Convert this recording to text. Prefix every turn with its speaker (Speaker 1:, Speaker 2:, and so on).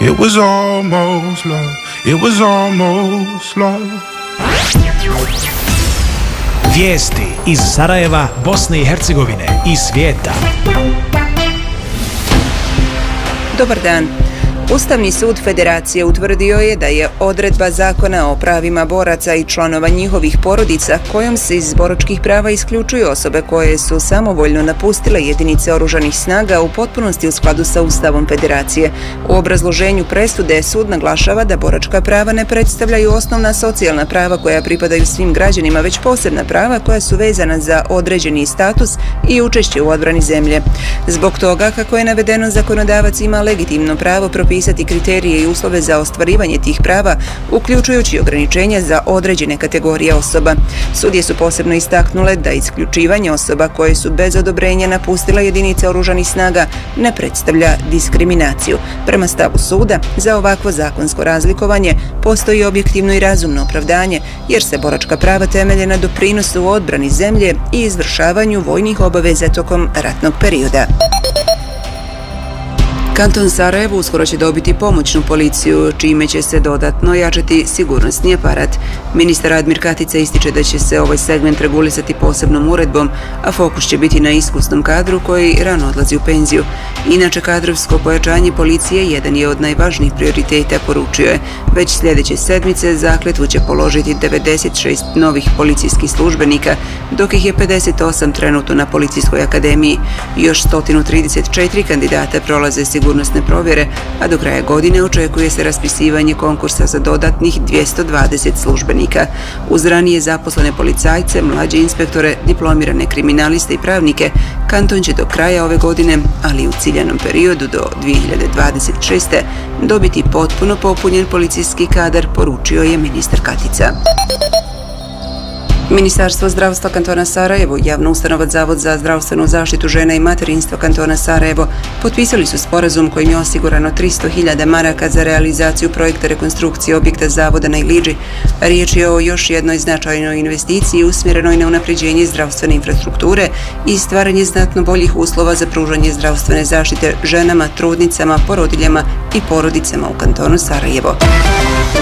Speaker 1: It was almost love. It was almost love.
Speaker 2: Vijesti iz Sarajeva, Bosne i Hercegovine i svijeta.
Speaker 3: Dobar dan. Ustavni sud Federacije utvrdio je da je odredba Zakona o pravima boraca i članova njihovih porodica kojom se iz boračkih prava isključuju osobe koje su samovoljno napustile jedinice oružanih snaga u potpunosti u skladu sa Ustavom Federacije. U obrazloženju presude sud naglašava da boračka prava ne predstavljaju osnovna socijalna prava koja pripadaju svim građanima, već posebna prava koja su vezana za određeni status i učešće u odbrani zemlje. Zbog toga, kako je navedeno, zakonodavac ima legitimno pravo propisati kriterije i uslove za ostvarivanje tih prava, uključujući ograničenja za određene kategorije osoba. Sudije su posebno istaknule da isključivanje osoba koje su bez odobrenja napustile jedinice oružanih snaga ne predstavlja diskriminaciju. Prema stavu suda, za ovakvo zakonsko razlikovanje postoji objektivno i razumno opravdanje, jer se boračka prava temelje na doprinosu u odbrani zemlje i izvršavanju vojnih obaveza tokom ratnog perioda. Kanton Sarajevo uskoro će dobiti pomoćnu policiju, čime će se dodatno jačati sigurnosni aparat. Ministar Admir Katica ističe da će se ovaj segment regulisati posebnom uredbom, a fokus će biti na iskusnom kadru koji rano odlazi u penziju. Inače, kadrovsko pojačanje policije jedan je od najvažnijih prioriteta, poručio je. Već sljedeće sedmice zakletvu će položiti 96 novih policijskih službenika, dok ih je 58 trenutno na Policijskoj akademiji. Još 134 kandidata prolaze sigurnosne provjere, a do kraja godine očekuje se raspisivanje konkursa za dodatnih 220 službenika. Uz ranije zaposlene policajce, mlađe inspektore, diplomirane kriminaliste i pravnike, kanton će do kraja ove godine, ali u ciljanom periodu do 2026. dobiti potpuno popunjen policijski kadar, poručio je ministar Katica. Ministarstvo zdravstva kantona Sarajevo, javna ustanova Zavod za zdravstvenu zaštitu žena i materinstva kantona Sarajevo potpisali su sporazum kojim je osigurano 300.000 maraka za realizaciju projekta rekonstrukcije objekta zavoda na Iliđi. Riječ je o još jednoj značajnoj investiciji usmjerenoj na unapređenje zdravstvene infrastrukture i stvaranje znatno boljih uslova za pružanje zdravstvene zaštite ženama, trudnicama, porodiljama i porodicama u kantonu Sarajevo.